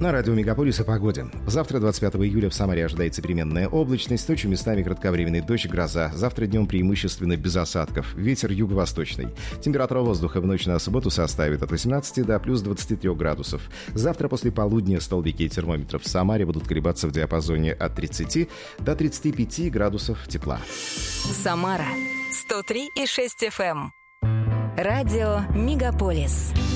На радио «Мегаполис» о погоде. Завтра, 25 июля, в Самаре ожидается переменная облачность, ночью местами кратковременный дождь, гроза. Завтра днем преимущественно без осадков. Ветер юго-восточный. Температура воздуха в ночь на субботу составит от 18 до плюс 23 градусов. Завтра после полудня столбики термометров в Самаре будут колебаться в диапазоне от 30 до 35 градусов тепла. Самара 103,6 FM. Радио «Мегаполис».